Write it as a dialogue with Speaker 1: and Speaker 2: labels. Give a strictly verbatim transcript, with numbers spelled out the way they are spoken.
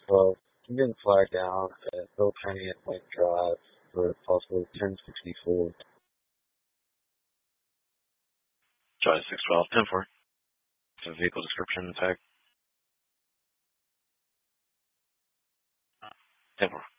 Speaker 1: twelve. Can you get the flag down at Bill Penny at Lake Drive for possible ten sixty-four?
Speaker 2: Charlie six twelve, ten four. The vehicle description tag. ten four.